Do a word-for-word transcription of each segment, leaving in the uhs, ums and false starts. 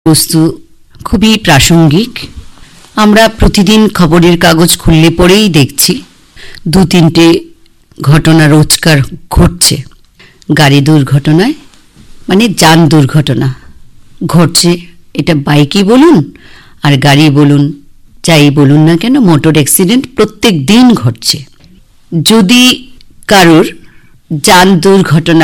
বস্তু খুবই প্রাসঙ্গিক। আমরা প্রতিদিন খবরের কাগজ খুললে পরেই দেখছি দু তিনটে ঘটনা রোজকার ঘটছে। গাড়ি দুর্ঘটনায় মানে যান দুর্ঘটনা ঘটছে, এটা বাইকই বলুন আর গাড়ি বলুন, যাই বলুন না কেন, মোটর অ্যাক্সিডেন্ট প্রত্যেক দিন ঘটছে। যদি কারোর যান দুর্ঘটনা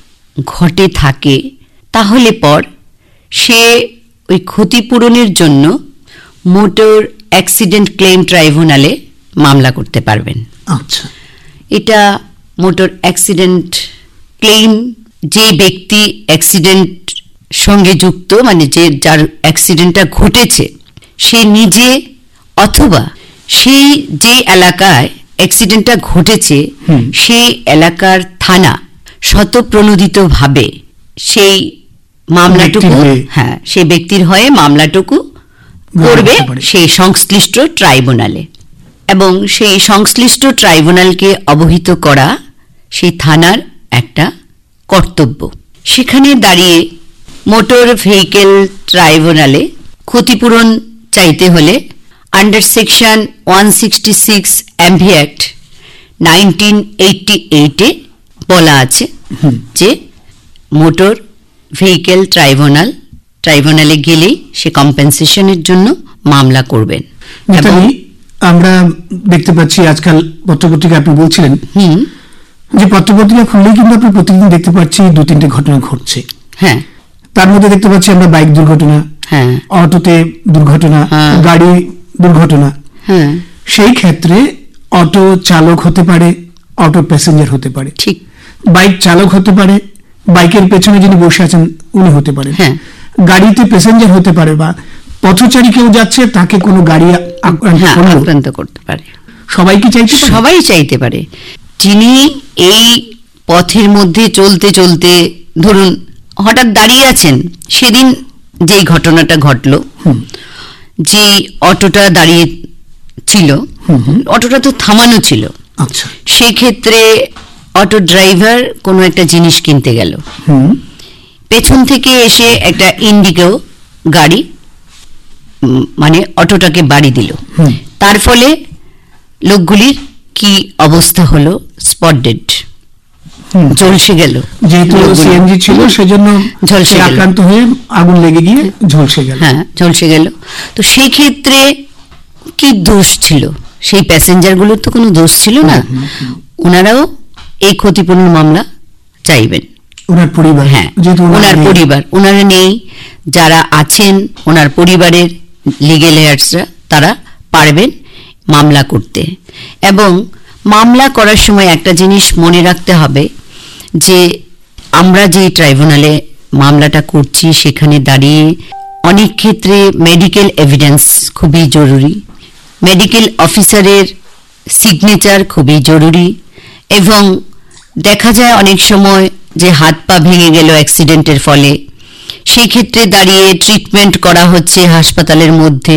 ঘটে থাকে তাহলে পর সে ওই ক্ষতিপূরণের জন্য মোটর অ্যাক্সিডেন্ট ক্লেম ট্রাইব্যুনালে মামলা করতে পারবেন। আচ্ছা, এটা মোটর অ্যাক্সিডেন্ট ক্লেম যে ব্যক্তি অ্যাক্সিডেন্ট সঙ্গে যুক্ত, মানে যে যার অ্যাক্সিডেন্টটা ঘটেছে সে নিজে অথবা সেই যে এলাকায় অ্যাক্সিডেন্টটা ঘটেছে সেই এলাকার থানা স্বতঃপ্রণোদিতভাবে সেই মামলাটুকু, হ্যাঁ, সেই ব্যক্তির হয়ে মামলাটুকু করবে সেই সংশ্লিষ্ট ট্রাইব্যুনালে, এবং সেই সংশ্লিষ্ট ট্রাইব্যুনালকে অবহিত করা সেই থানার একটা কর্তব্য। সেখানে দাঁড়িয়ে মোটর ভেহিকেল ট্রাইব্যুনালে ক্ষতিপূরণ চাইতে হলে under section one sixty six MV act nineteen eighty এইটে বলা আছে যে মোটর ভেহিকেল ট্রাইব্যুনাল ট্রাইব্যুনালে গেলেই সে কম্পেনসেশনের জন্য মামলা করবেন। এবং আমরা দেখতে পাচ্ছি আজকাল পত্রপত্রিকা আপনি বলছিলেন যে পত্রপত্রিকা খুললেই কিন্তু আপনি প্রতিদিন দেখতে পাচ্ছি দু তিনটে ঘটনা ঘটছে। হ্যাঁ, তার মধ্যে দেখতে পাচ্ছি আমরা বাইক দুর্ঘটনা, হ্যাঁ, অটোতে দুর্ঘটনা, গাড়ি দুর্ঘটনা। হ্যাঁ, সেই ক্ষেত্রে অটো চালক হতে পারে, অটো প্যাসেঞ্জার হতে পারে, ঠিক, বাইক চালক হতে পারে, বাইকের পেছনে যিনি বসে আছেন উনি হতে পারে, হ্যাঁ, গাড়িতে প্যাসেঞ্জার হতে পারে, বা পথচারী কেউ যাচ্ছে তাকে কোনো গাড়ি আক্রান্ত করতে পারে। সবাই কি চাইতে পারে? সবাই চাইতে পারে। যিনি এই পথের মধ্যে চলতে চলতে ধরুন হঠাৎ দাঁড়িয়ে আছেন, সেদিন যেই ঘটনাটা ঘটলো, যে অটোটা দাঁড়িয়ে ছিল, অটোটা তো থামানো ছিল, আচ্ছা, সেই ক্ষেত্রে অটো ড্রাইভার কোনো একটা জিনিস কিনতে গেল, পেছন থেকে এসে একটা ইন্ডিগো গাড়ি মানে অটোটাকে বাড়ি দিল, তার ফলে লোকগুলির কি অবস্থা হলো, স্পট ডেড, ঝলসে গেল। যেহেতু সিএনজি ছিল সেজন্য ঝলসে আক্রান্ত হয়ে আগুন লেগে গিয়ে ঝলসে গেল। হ্যাঁ, ঝলসে গেল। তো সেই ক্ষেত্রে কি দোষ ছিল? সেই প্যাসেঞ্জারগুলোর তো কোনো দোষ ছিল না, ওনারাও এই ক্ষতিপূরণ মামলা চাইবেন। ওনার পরিবার, হ্যাঁ, ওনার পরিবার, ওনারা নেই, যারা আছেন ওনার পরিবারের লিগেল হেয়ার্সরা তারা পারবেন মামলা করতে। এবং মামলা করার সময় একটা জিনিস মনে রাখতে হবে যে আমরা যে ট্রাইব্যুনালে মামলাটা করছি সেখানে দাঁড়িয়ে অনেক ক্ষেত্রে মেডিকেল এভিডেন্স খুবই জরুরি, মেডিকেল অফিসারের সিগনেচার খুবই জরুরি, এবং দেখা যায় অনেক সময় যে হাত পা ভেঙে গেল অ্যাক্সিডেন্টের ফলে, সেই ক্ষেত্রে দাঁড়িয়ে ট্রিটমেন্ট করা হচ্ছে হাসপাতালের মধ্যে,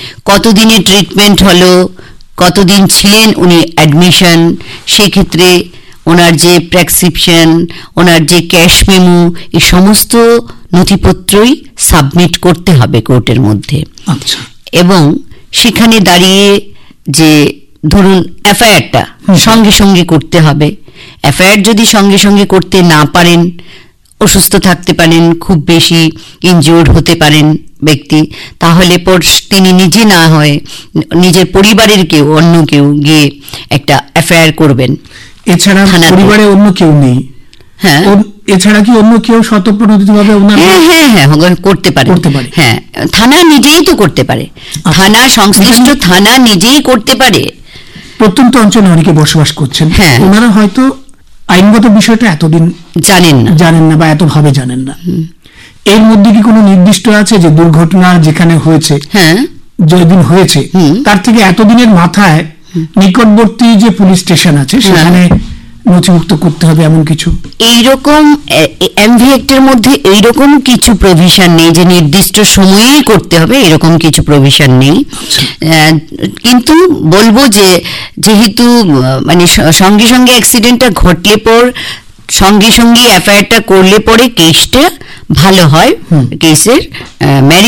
কতদিনে ট্রিটমেন্ট হলো, কতদিন ছিলেন উনি অ্যাডমিশন, সেক্ষেত্রে ওনার যে প্রেসক্রিপশন, ওনার যে ক্যাশ মেমো, এই সমস্ত নথিপত্রই সাবমিট করতে হবে কোর্টের মধ্যে। আচ্ছা, এবং সেখানে দাঁড়িয়ে যে ধরুন এফআইআরটা সঙ্গে সঙ্গে করতে হবে। এফআইআর যদি সঙ্গে সঙ্গে করতে না পারেন, অসুস্থ থাকতে পারেন, খুব বেশি ইনজিওর্ড হতে পারেন ব্যক্তি, তাহলে পর তিনি নিজে না হয় নিজের পরিবারের কেউ অন্য কেউ গিয়ে একটা এফআইআর করবেন। এছাড়া পরিবারে অন্য কেউ নেই, হ্যাঁ, এছাড়া কি অন্য কেউ স্বতঃপ্রণোদিতভাবে হ্যাঁ হ্যাঁ হ্যাঁ করতে পারে, হ্যাঁ, থানা নিজেই তো করতে পারে, থানা সংশ্লিষ্ট থানা নিজেই করতে পারে। প্রত্যন্ত অঞ্চলে অনেকে বসবাস করছেন, হ্যাঁ, ওনারা হয়তো আইনগত বিষয়টা এতদিন জানেন না জানেন না বা এতভাবে জানেন না। এর মধ্যে কি কোনো নির্দিষ্ট আছে যে দুর্ঘটনা যেখানে হয়েছে, হ্যাঁ, যেদিন হয়েছে তার থেকে এতদিনের মাথায় নিকটবর্তী যে পুলিশ স্টেশন আছে সেখানে নথিভুক্ত করতে হবে এমন কিছু? এইরকম এমভি অ্যাক্টের মধ্যে এইরকম কিছু প্রভিশন নেই যে নির্দিষ্ট সময়েই করতে হবে, এরকম কিছু প্রভিশন নেই। কিন্তু বলবো যে যেহেতু মানে সঙ্গে সঙ্গে অ্যাক্সিডেন্টটা ঘটলে পর সঙ্গে সঙ্গে এফআইআরটা করলে পরে কেসটা ভালো হয়, কেসের